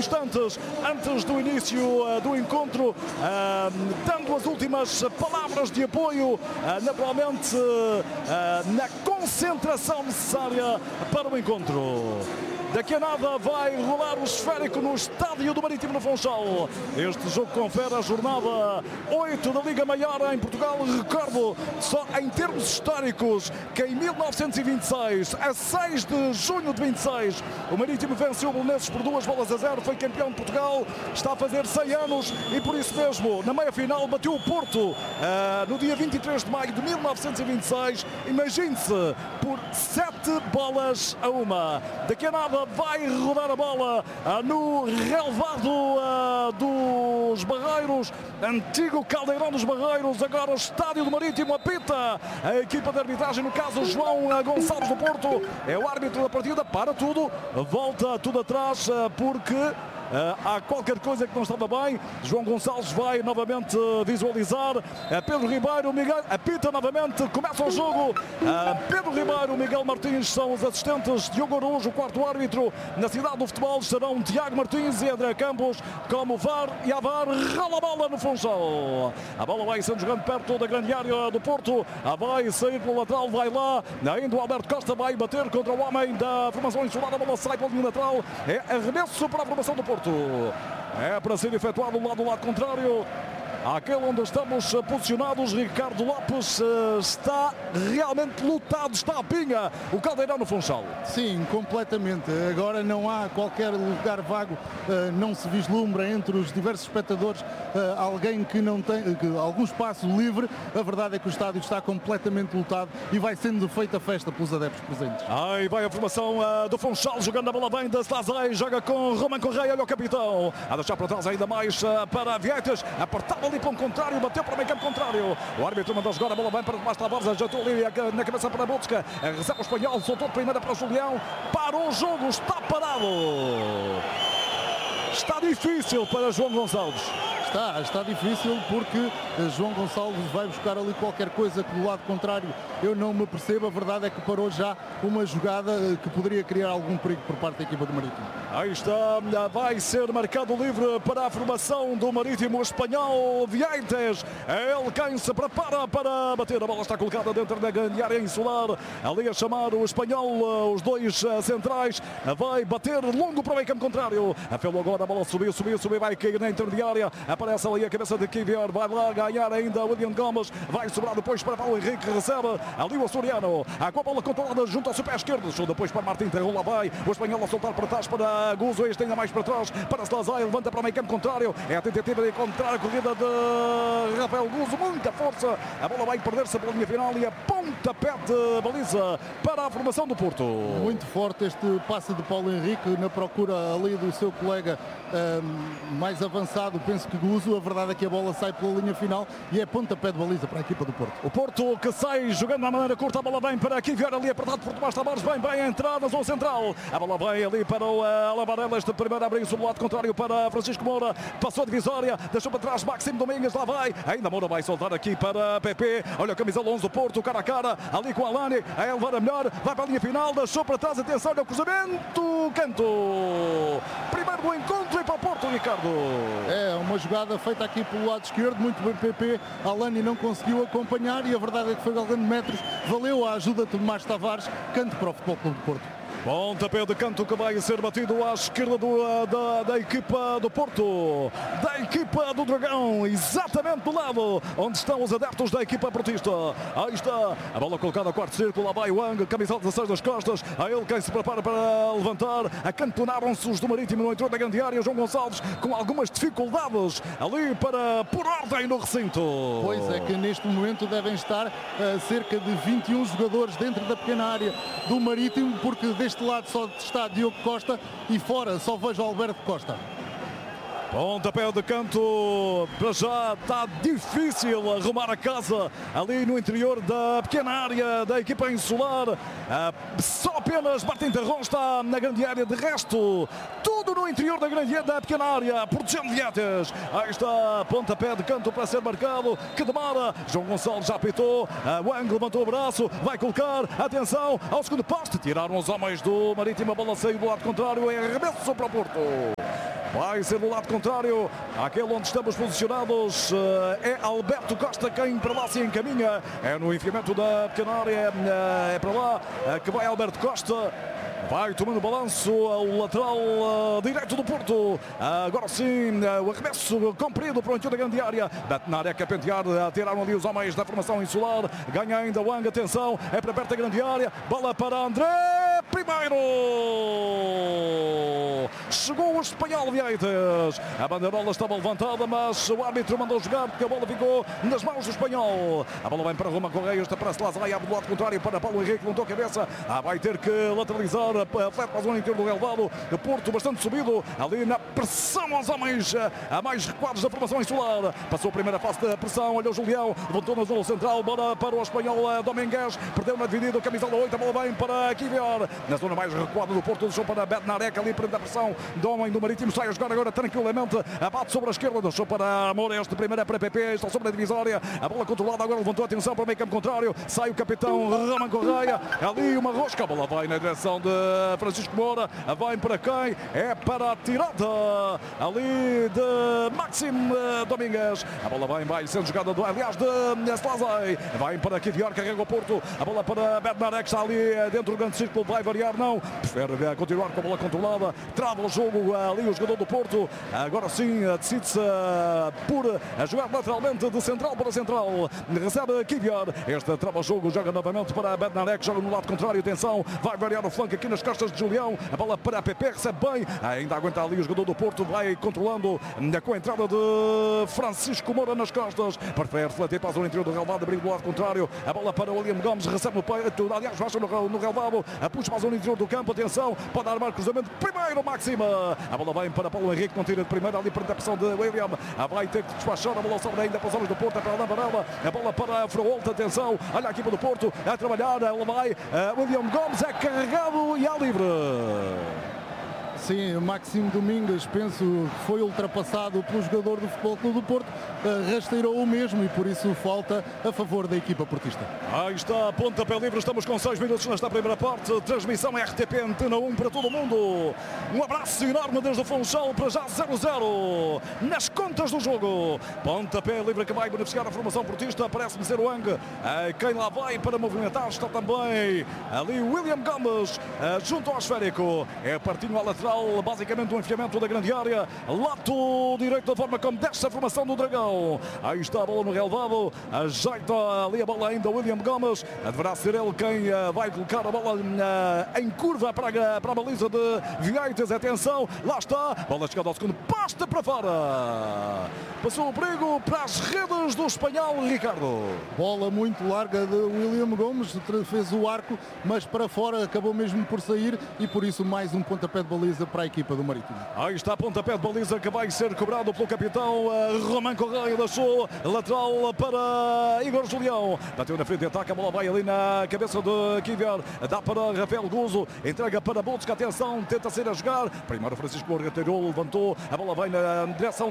instantes antes do início do encontro, dando as últimas palavras de apoio, naturalmente na concentração necessária para o encontro. Daqui a nada vai rolar o esférico no estádio do Marítimo no Funchal. Este jogo confere a jornada 8 da Liga Maior em Portugal. Recordo, só em termos históricos, que em 1926, a 6 de junho de 26, o Marítimo venceu o Belenenses por 2-0, foi campeão de Portugal, está a fazer 100 anos e por isso mesmo, na meia-final, bateu o Porto no dia 23 de maio de 1926. Imagine-se, por 7-1. Daqui a nada vai rodar a bola no relevado dos Barreiros, antigo Caldeirão dos Barreiros, agora o estádio do Marítimo. Apita a equipa de arbitragem, no caso João Gonçalves do Porto, é o árbitro da partida, para tudo, volta tudo atrás porque há qualquer coisa que não estava bem. João Gonçalves vai novamente visualizar. Pedro Ribeiro, Miguel, apita novamente, começa o jogo. Pedro Ribeiro, Miguel Martins são os assistentes. Diogo Araújo, o quarto árbitro. Na cidade do futebol estarão Tiago Martins e André Campos como VAR e a VAR. Rola a bola no Funchal. A bola vai sendo jogando perto da grande área do Porto. Vai sair pelo lateral, vai lá. Ainda o Alberto Costa vai bater contra o homem da formação insular. A bola sai para o linha lateral. É arremesso para a formação do Porto. É para ser efetuado do lado contrário àquele onde estamos posicionados. Ricardo Lopes, está realmente lutado, está a pinha o Caldeirão no Funchal. Sim, completamente. Agora não há qualquer lugar vago, não se vislumbra entre os diversos espectadores alguém que não tem algum espaço livre. A verdade é que o estádio está completamente lotado e vai sendo feita festa pelos adeptos presentes. Aí vai a formação do Funchal, jogando a bola bem da Slazai, joga com Roman Correia, olha o capitão, a deixar para trás ainda mais para Vietas, apertado ali para um contrário, bateu para o meio campo contrário. O árbitro mandou jogar a bola bem para Tomás Tavares, ajeitou ali na cabeça para Butska, recebe o espanhol, soltou de primeira para o Julião, parou o jogo, está parado. Está difícil para João Gonçalves. Está difícil porque João Gonçalves vai buscar ali qualquer coisa que do lado contrário eu não me percebo. A verdade é que parou já uma jogada que poderia criar algum perigo por parte da equipa do Marítimo. Aí está, vai ser marcado livre para a formação do Marítimo espanhol. Vieites, é ele quem se prepara para bater. A bola está colocada dentro da grande área insular. Ali a chamar o espanhol, os dois centrais. Vai bater longo para o meio campo contrário. Afiou agora, a bola subiu, vai cair na intermediária. Aparece ali a cabeça de Kivior, vai lá ganhar ainda William Gomes. Vai sobrar depois para Paulo Henrique, recebe ali o açoriano. Com a bola controlada junto ao seu pé esquerdo. Show depois para Martim, rola vai. O espanhol a soltar para trás para Guzo, este ainda mais para trás para Slazai, levanta para o meio campo contrário. É a tentativa de encontrar a corrida de Rafael Guzo, muita força. A bola vai perder-se pela linha final e a pontapé de baliza para a formação do Porto. Muito forte este passe de Paulo Henrique na procura ali do seu colega mais avançado, penso que Guzo. A verdade é que a bola sai pela linha final e é pontapé de baliza para a equipa do Porto. O Porto que sai jogando na maneira curta, a bola vem para aqui, Vieira ali apertado por Tomás Tavares, bem a entrar na zona central. A bola vem ali para o Alavarela, este primeiro abriu-se do lado contrário para Francisco Moura, passou a divisória, deixou para trás Maxime Domingues, lá vai, ainda Moura vai soltar aqui para PP, olha a camisola 11 do Porto, cara a cara, ali com Alani, a elevar a melhor, vai para a linha final, deixou para trás, atenção, olha o cruzamento, canto, primeiro do encontro e para o Porto, Ricardo. É uma jogada feita aqui pelo lado esquerdo, muito bem PP, Alani não conseguiu acompanhar e a verdade é que foi galgando metros, valeu a ajuda de Tomás Tavares, canto para o Futebol Clube do Porto. Pontapé de canto que vai ser batido à esquerda da equipa do Porto, da equipa do Dragão, exatamente do lado onde estão os adeptos da equipa portista. Aí está a bola colocada a quarto círculo, lá vai o Wang, camiseta 16 das costas, a ele quem se prepara para levantar, acantonaram-se os do Marítimo no interior da grande área. João Gonçalves com algumas dificuldades ali para pôr ordem no recinto. Pois é que neste momento devem estar cerca de 21 jogadores dentro da pequena área do Marítimo, porque deste lado só está Diogo Costa e fora só vejo Alberto Costa. Pontapé de canto, para já está difícil arrumar a casa ali no interior da pequena área da equipa insular. Só apenas Martim Terron está na grande área, de resto tudo no interior da grande área, da pequena área, protegendo Vietas. Aí está pontapé de canto para ser marcado, que demora. João Gonçalves já apitou, Wang levantou o braço, vai colocar, atenção ao segundo poste, tiraram os homens do Marítimo, a bola saiu do lado contrário, é arremesso para o Porto. vai ser do lado contrário, aquele onde estamos posicionados. É Alberto Costa quem para lá se encaminha, é no enfiamento da pequena área, é para lá que vai Alberto Costa. Vai tomando balanço o lateral direito do Porto. Agora sim, o arremesso comprido para o interior da grande área. Bednarek a pentear, tiraram ali os homens da formação insular. Ganha ainda Wang, atenção, é para perto da grande área. Bola para André, primeiro. Chegou o espanhol Vieites. A bandeirola estava levantada, mas o árbitro mandou jogar porque a bola ficou nas mãos do espanhol. A bola vem para Romain Correia, esta para Slazai, abre do lado contrário para Paulo Henrique, levantou a cabeça. Vai ter que lateralizar. Flete para a zona interior do relevado. O Porto bastante subido ali na pressão aos homens a mais recuados da formação insular. Passou a primeira fase da pressão. Olha o Julião, levantou na zona central. Bola para o espanhol Domingues. Perdeu na dividida. Camisola 8. A bola vem para Kivior. Na zona mais recuada do Porto. Deixou para Bednarek ali perante a pressão do homem do Marítimo. Sai a jogar agora tranquilamente. Abate sobre a esquerda. Deixou para Moura. Este primeiro é para PP. Está sobre a divisória. A bola controlada. Agora levantou a atenção para o meio campo contrário. Sai o capitão Romain Correia. Ali uma rosca. A bola vai na direção de Francisco Moura, vai para quem? É para a tirada ali de Maxime Domingues. A bola vai sendo jogada, aliás, de Slazai. Vai para Kivior, carrega o Porto. A bola para Bednarek, está ali dentro do grande círculo, vai variar, não. Prefere continuar com a bola controlada. Trava o jogo ali o jogador do Porto. Agora sim, decide-se por jogar lateralmente de central para central. Recebe Kivior. Este trava o jogo, joga novamente para Bednarek, joga no lado contrário. Atenção, vai variar o flanco aqui nas costas de Julião. A bola para a PP, recebe bem. Ainda aguenta ali o jogador do Porto. Vai controlando com a entrada de Francisco Moura nas costas. Prefere refletir para a zona interior do relevado. Abrir do lado contrário. A bola para o William Gomes. Recebe no peito. Aliás, baixa no relevado. Puxa para a zona interior do campo. Atenção. Pode armar cruzamento. Primeiro, Máxima. A bola vem para Paulo Henrique. Não tira de primeira ali perante a pressão de William. Vai ter que despachar. A bola sobra ainda para os homens do Porto. É para a Varela. A bola para a Fraolta. Atenção. Olha a equipa do Porto a trabalhar. Ela vai. William Gomes é carregado e há livre. Sim, Maxime Domingues, penso que foi ultrapassado pelo jogador do Futebol Clube do Porto, rasteirou o mesmo e por isso falta a favor da equipa portista. Aí está, pontapé livre, estamos com 6 minutos nesta primeira parte, transmissão RTP Antena 1 para todo o mundo. Um abraço enorme desde o Funchal para já 0-0 nas contas do jogo. Pontapé livre que vai beneficiar a formação portista, parece-me ser o Wang. Quem lá vai para movimentar está também ali William Gomes, junto ao esférico. É partinho à lateral. Basicamente um enfiamento da grande área, lato direito da forma como desce a formação do Dragão. Aí está a bola no relevado, ajeita ali a bola ainda William Gomes. Deverá ser ele quem vai colocar a bola em curva para a baliza de Vieites. Atenção, lá está, bola chegada ao segundo, pasta para fora. Passou o perigo para as redes do espanhol Ricardo. Bola muito larga de William Gomes, fez o arco, mas para fora acabou mesmo por sair e por isso mais um pontapé de baliza para a equipa do Marítimo. Aí está pontapé de baliza que vai ser cobrado pelo capitão Romain Correia, deixou lateral para Igor Julião. Bateu na frente de ataque, a bola vai ali na cabeça de Kivior, dá para Rafael Guzo, entrega para Boltska, atenção, tenta ser a jogar. Primeiro Francisco Moura retirou, levantou, a bola vai na direção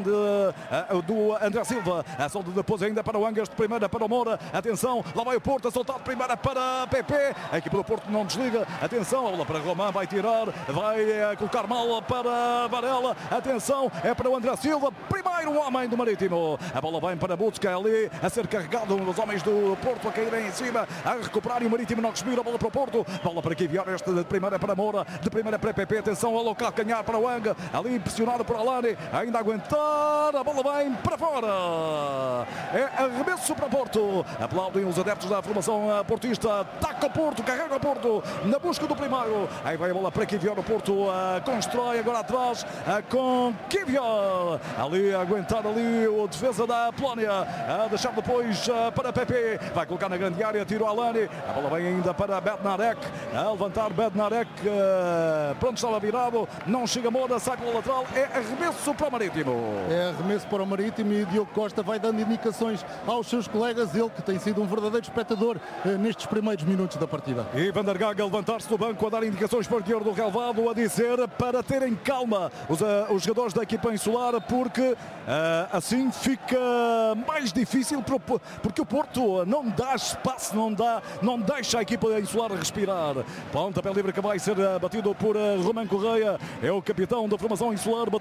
do André Silva, a solta depois ainda para o Angas, de primeira para o Moura, atenção, lá vai o Porto, a soltar de primeira para PP, a equipa do Porto não desliga, atenção, a bola para Romain, vai tirar, vai colocar mal para Varela, atenção, é para o André Silva, primeiro o homem do Marítimo, a bola vem para Busca ali, a ser carregado, os homens do Porto a caírem em cima, a recuperar e o Marítimo não respira, a bola para o Porto, bola para Kivior, este de primeira para Moura, de primeira para PP, atenção, ao calcanhar para o Anga, ali pressionado por Alani, ainda a aguentar, a bola vem para fora, é arremesso para o Porto, aplaudem os adeptos da formação portista, ataca o Porto, carrega o Porto, na busca do primeiro, aí vai a bola para Kivior, o Porto constrói agora atrás com Kivior, ali a aguentar ali o defesa da Polónia, a deixar depois para PP, vai colocar na grande área, tiro Alani, a bola vem ainda para Bednarek, a levantar Bednarek, pronto, estava virado, não chega Moura, sai pela lateral, é arremesso para o Marítimo. É arremesso para o Marítimo e Diogo Costa vai dando indicações aos seus colegas, ele que tem sido um verdadeiro espectador nestes primeiros minutos da partida. E Van der Gaag a levantar-se do banco, a dar indicações para o Guilherme do relevado, a dizer para terem calma os jogadores da equipa insular, porque assim fica mais difícil, porque o Porto não dá espaço, não deixa a equipa insular respirar. Pontapé livre que vai ser batido por Romain Correia, é o capitão da formação insular.